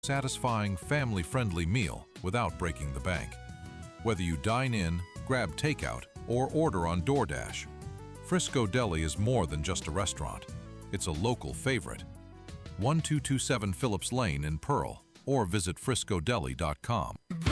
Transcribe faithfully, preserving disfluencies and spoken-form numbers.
satisfying, family-friendly meal without breaking the bank. Whether you dine in, grab takeout, or order on DoorDash, Frisco Deli is more than just a restaurant. It's a local favorite. twelve twenty-seven Phillips Lane in Pearl, or visit frisco deli dot com.